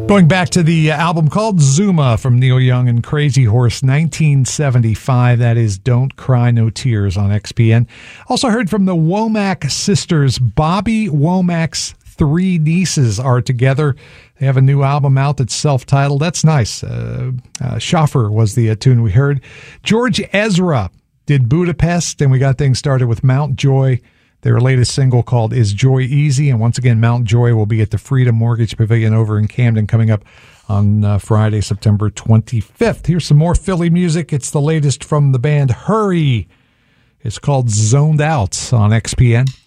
Going back to the album called Zuma from Neil Young and Crazy Horse, 1975. That is Don't Cry No Tears on XPN. Also heard from the Womack sisters. Bobby Womack's three nieces are together. They have a new album out that's self-titled. That's nice. Schaffer was the tune we heard. George Ezra did Budapest, and we got things started with Mount Joy. Their latest single called Is Joy Easy? And once again, Mount Joy will be at the Freedom Mortgage Pavilion over in Camden coming up on Friday, September 25th. Here's some more Philly music. It's the latest from the band Hurry. It's called Zoned Out on XPN.